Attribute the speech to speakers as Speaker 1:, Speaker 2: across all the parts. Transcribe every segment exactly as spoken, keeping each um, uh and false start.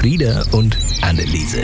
Speaker 1: Frieda und Anneliese.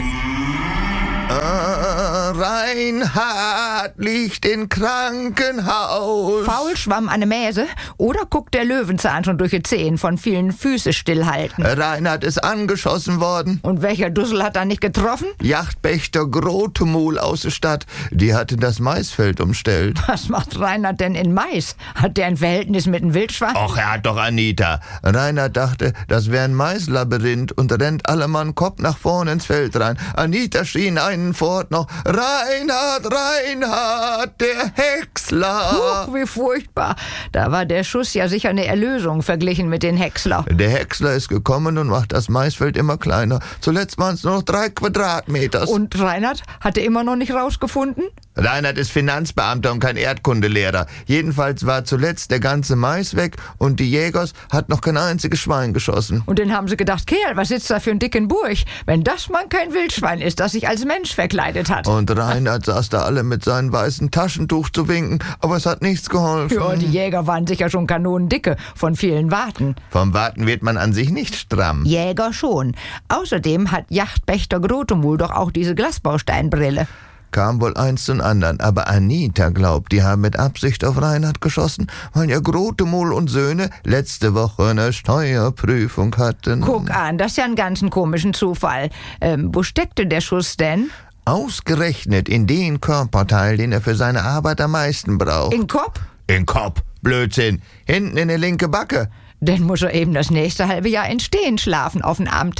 Speaker 2: Reinhard liegt im Krankenhaus.
Speaker 3: Faul schwamm eine Mäse oder guckt der Löwenzahn schon durch die Zehen von vielen Füße stillhalten?
Speaker 2: Reinhard ist angeschossen worden.
Speaker 3: Und welcher Dussel hat da nicht getroffen?
Speaker 2: Yachtpächter Grotemuhl aus der Stadt. Die hatte das Maisfeld umstellt.
Speaker 3: Was macht Reinhard denn in Mais? Hat der ein Verhältnis mit einem Wildschwein?
Speaker 2: Och, er hat doch Anita. Reinhard dachte, das wäre ein Maislabyrinth und rennt allemann Kopf nach vorne ins Feld rein. Anita schien einen fort noch: Reinhard, Reinhard, der Häcksler.
Speaker 3: Huch, wie furchtbar. Da war der Schuss ja sicher eine Erlösung verglichen mit den Häcksler.
Speaker 2: Der Häcksler ist gekommen und macht das Maisfeld immer kleiner. Zuletzt waren es nur noch drei Quadratmeter.
Speaker 3: Und Reinhard hatte immer noch nicht rausgefunden?
Speaker 2: Reinhard ist Finanzbeamter und kein Erdkundelehrer. Jedenfalls war zuletzt der ganze Mais weg und die Jägers hat noch kein einziges Schwein geschossen.
Speaker 3: Und dann haben sie gedacht, Kerl, was sitzt da für ein dicken Burg? Wenn das mal kein Wildschwein ist, das sich als Mensch verkleidet hat.
Speaker 2: Und Reinhard saß da alle mit seinem weißen Taschentuch zu winken, aber es hat nichts geholfen.
Speaker 3: Ja, die Jäger waren sicher schon kanonendicke von vielen Warten.
Speaker 2: Vom Warten wird man an sich nicht stramm.
Speaker 3: Jäger schon. Außerdem hat Yachtpächter Grotemuhl doch auch diese Glasbausteinbrille.
Speaker 2: Kam wohl eins zum anderen, aber Anita glaubt, die haben mit Absicht auf Reinhard geschossen, weil ja Grotemuhl und Söhne letzte Woche eine Steuerprüfung hatten.
Speaker 3: Guck an, das ist ja ein ganz komischen Zufall. Ähm, wo steckte der Schuss denn?
Speaker 2: Ausgerechnet in den Körperteil, den er für seine Arbeit am meisten braucht.
Speaker 3: In Kopf?
Speaker 2: In Kopf, Blödsinn. Hinten in die linke Backe.
Speaker 3: Dann muss er eben das nächste halbe Jahr in Stehen schlafen auf dem Amt.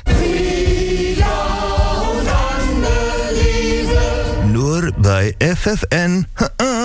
Speaker 1: Nur bei F F N.